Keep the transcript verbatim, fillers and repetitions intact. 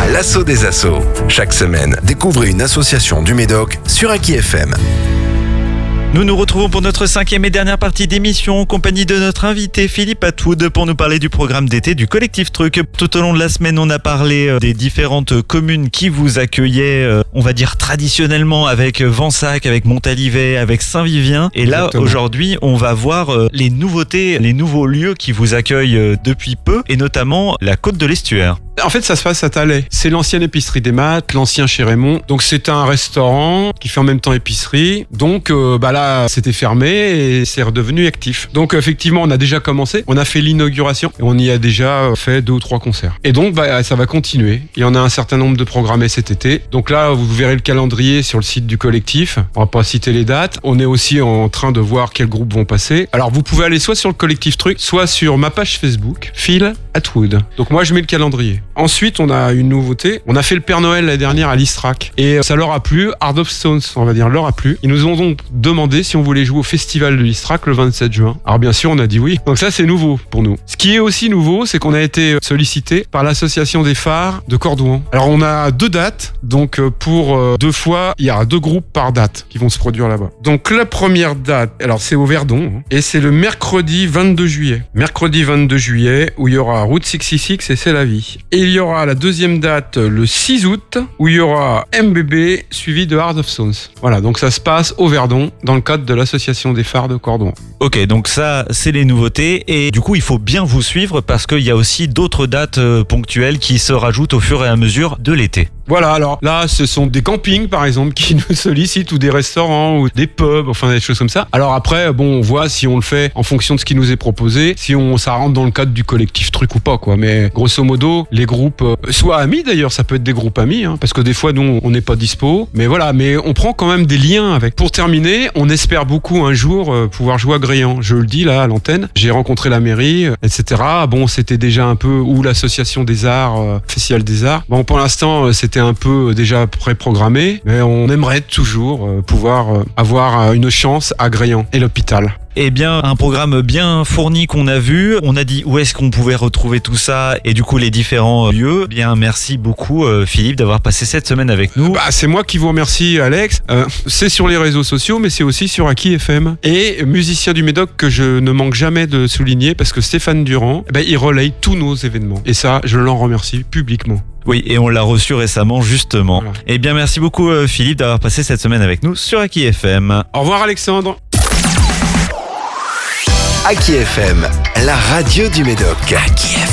L'assaut des assos. Chaque semaine, découvrez une association du Médoc sur Aki F M. Nous nous retrouvons pour notre cinquième et dernière partie d'émission en compagnie de notre invité Philippe Atwood pour nous parler du programme d'été du collectif Truc. Tout au long de la semaine, on a parlé des différentes communes qui vous accueillaient, on va dire traditionnellement, avec Vensac, avec Montalivet, avec Saint-Vivien. Et là, Exactement. Aujourd'hui, on va voir les nouveautés, les nouveaux lieux qui vous accueillent depuis peu, et notamment la Côte de l'Estuaire. En fait, ça se passe à Thalais. C'est l'ancienne épicerie des Maths, l'ancien chez Raymond. Donc, c'est un restaurant qui fait en même temps épicerie. Donc, euh, bah là, c'était fermé et c'est redevenu actif. Donc, effectivement, on a déjà commencé. On a fait l'inauguration et on y a déjà fait deux ou trois concerts. Et donc, bah, ça va continuer. Il y en a un certain nombre de programmés cet été. Donc là, vous verrez le calendrier sur le site du collectif. On va pas citer les dates. On est aussi en train de voir quels groupes vont passer. Alors, vous pouvez aller soit sur le collectif Truc, soit sur ma page Facebook, Phil Atwood. Donc, moi, je mets le calendrier. Ensuite, on a une nouveauté. On a fait le Père Noël l'année dernière à l'Istrac. Et ça leur a plu. Heart of Stones, on va dire, leur a plu. Ils nous ont donc demandé si on voulait jouer au festival de l'Istrac le vingt-sept juin. Alors bien sûr, on a dit oui. Donc ça, c'est nouveau pour nous. Ce qui est aussi nouveau, c'est qu'on a été sollicité par l'association des phares de Cordouan. Alors on a deux dates. Donc pour deux fois, il y a deux groupes par date qui vont se produire là-bas. Donc la première date, alors c'est au Verdon. Et c'est le mercredi vingt-deux juillet. Mercredi vingt-deux juillet, où il y aura Route soixante-six et C'est la vie. Et il y aura la deuxième date le six août, où il y aura M B B suivi de Heart of Stones. Voilà, donc ça se passe au Verdon, dans le cadre de l'association des phares de Cordouan. Ok, donc ça, c'est les nouveautés. Et du coup, il faut bien vous suivre parce qu'il y a aussi d'autres dates ponctuelles qui se rajoutent au fur et à mesure de l'été. Voilà, alors là, ce sont des campings, par exemple, qui nous sollicitent, ou des restaurants, ou des pubs, enfin des choses comme ça. Alors après, bon, on voit si on le fait en fonction de ce qui nous est proposé, si on ça rentre dans le cadre du collectif Truc ou pas, quoi. Mais grosso modo, les groupes, euh, soit amis d'ailleurs, ça peut être des groupes amis, hein, parce que des fois, nous, on n'est pas dispo. Mais voilà, mais on prend quand même des liens avec. Pour terminer, on espère beaucoup un jour euh, pouvoir jouer à Gréant. Je le dis là, à l'antenne. J'ai rencontré la mairie, et cetera. Bon, c'était déjà un peu, ou l'association des arts, euh, Festival des arts. Bon, pour l'instant, euh, c'était un peu déjà préprogrammé, mais on aimerait toujours pouvoir avoir une chance à Gréant et l'hôpital. Eh bien, un programme bien fourni qu'on a vu. On a dit où est-ce qu'on pouvait retrouver tout ça et du coup les différents lieux. Eh bien, merci beaucoup Philippe d'avoir passé cette semaine avec nous. Bah, c'est moi qui vous remercie Alex. Euh, c'est sur les réseaux sociaux, mais c'est aussi sur Aki F M. Et musicien du Médoc que je ne manque jamais de souligner parce que Stéphane Durand, bah, il relaye tous nos événements. Et ça, je l'en remercie publiquement. Oui, et on l'a reçu récemment, justement. Voilà. Eh bien, merci beaucoup, Philippe, d'avoir passé cette semaine avec nous sur Aki F M. Au revoir, Alexandre. Aki F M, la radio du Médoc. Aki F M.